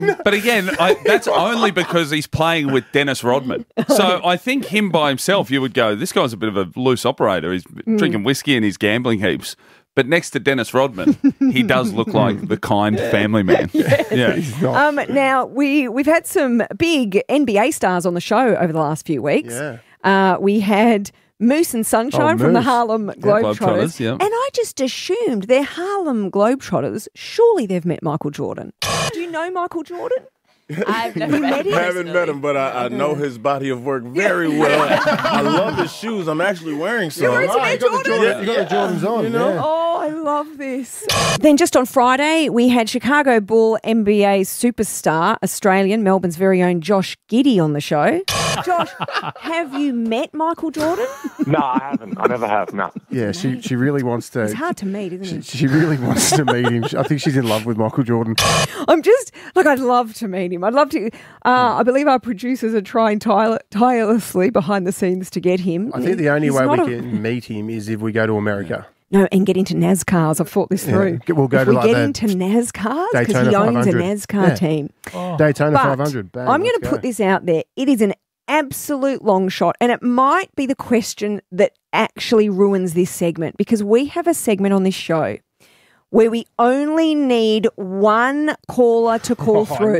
But again, that's only because he's playing with Dennis Rodman. So I think him by himself, you would go, this guy's a bit of a loose operator. He's drinking whiskey and he's gambling heaps. But next to Dennis Rodman, he does look like the kind family man. Yeah. Now, we've had some big NBA stars on the show over the last few weeks. Yeah. We had Moose and Sunshine from the Moose. Harlem Globetrotters. Yeah. And I just assumed they're Harlem Globetrotters. Surely they've met Michael Jordan. Do you know Michael Jordan? I've never met him. I haven't met him, but I know his body of work very well. I love his shoes. I'm actually wearing some. You're wearing some Air Jordans? You got the Jordans on, you know? Oh, I love this. Then just on Friday, we had Chicago Bull NBA superstar, Australian, Melbourne's very own Josh Giddey on the show. Josh, have you met Michael Jordan? No, I haven't. I never have, no. Yeah, she really wants to. It's hard to meet, isn't it? She really wants to meet him. I think she's in love with Michael Jordan. I'd love to meet him. I'd love to. I believe our producers are trying tirelessly behind the scenes to get him. I think the only way we can meet him is if we go to America. No, and get into NASCARs. I've thought this through. We'll go if to we like get that into NASCARs, because Daytona he owns 500. a NASCAR team. Daytona But 500. Bang, I'm going to put this out there. It is an absolute long shot, and it might be the question that actually ruins this segment, because we have a segment on this show where we only need one caller to call through.